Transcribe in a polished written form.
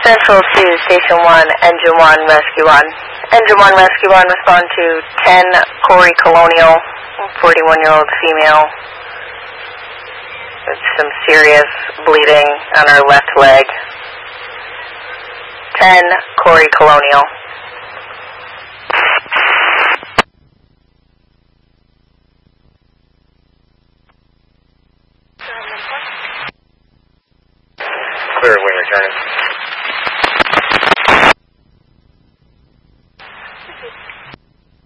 Central to Station 1, Engine 1, Rescue 1. Engine 1, Rescue 1, respond to 10 Corey Colonial, 41-year-old female with some serious bleeding on her left leg. 10 Corey Colonial. Clear wing returning.